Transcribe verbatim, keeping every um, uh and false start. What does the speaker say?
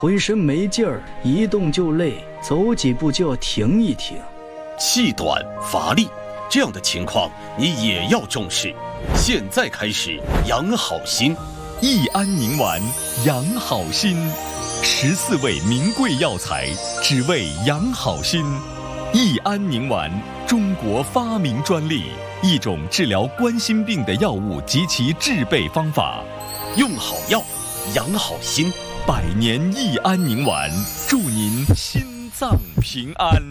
浑身没劲儿，一动就累，走几步就要停一停。 气短乏力，这样的情况你也要重视。现在开始养好心， 益安宁丸养好心，十四味名贵药材，只为养好心。益安宁丸，中国发明专利，一种治疗冠心病的药物及其制备方法。 用好药，养好心。 百年益安宁丸，祝您心脏平安。